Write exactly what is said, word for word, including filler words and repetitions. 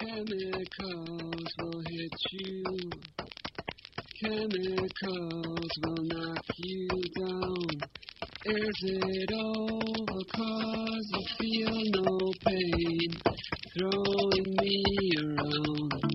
Chemicals will hit you. Chemicals will knock you down. Is it over?